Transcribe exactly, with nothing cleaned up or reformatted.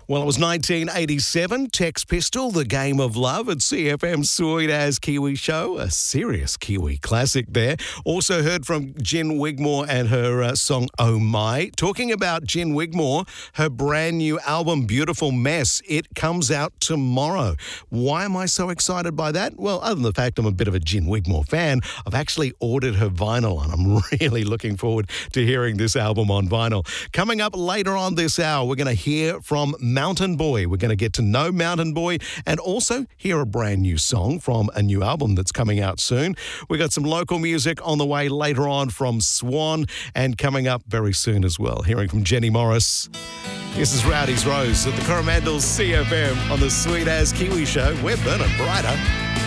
Well, it was nineteen eighty-seven, Tex Pistol, The Game of Love at C F M's Sweet As Kiwi Show. A serious Kiwi classic there. Also heard from Jen Wigmore and her uh, song Oh My. Talking about Jen Wigmore, her brand new album, Beautiful Mess, it comes out tomorrow. Why am I so excited by that? Well, other than the fact I'm a bit of a Jen Wigmore fan, I've actually ordered her vinyl and I'm really looking forward to hearing this album on vinyl. Coming up later on this hour, we're going to hear from Mountain Boy. We're going to get to know Mountain Boy and also hear a brand new song from a new album that's coming out soon. We got some local music on the way later on from Swan and coming up very soon as well, hearing from Jenny Morris. This is Rowdy's Rose at the Coromandel C F M on the Sweet As Kiwi Show. We're burning brighter.